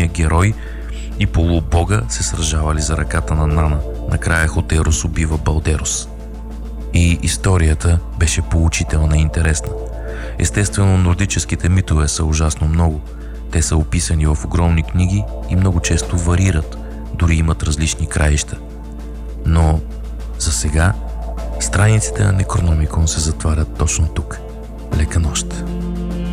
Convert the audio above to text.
главния герой и полубога се сражавали за ръката на Нана. Накрая Хотерос убива Балдерос. И историята беше поучителна и интересна. Естествено, нордическите митове са ужасно много. Те са описани в огромни книги и много често варират, дори имат различни краища. Но за сега страниците на Некрономикон се затварят точно тук. Лека нощ!